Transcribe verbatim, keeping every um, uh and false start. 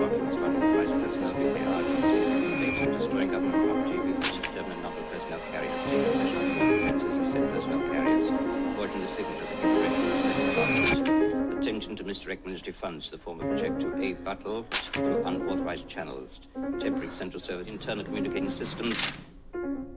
documents of unauthorized personnel be fair to destroying government property, we've determined a number of personnel carriers taking possession of the offences of said personnel carriers, forging the signature of the incorrect attempting to misdirect military funds in the form of a check to A. Buttle through unauthorized channels, temporary central service, internal communicating systems,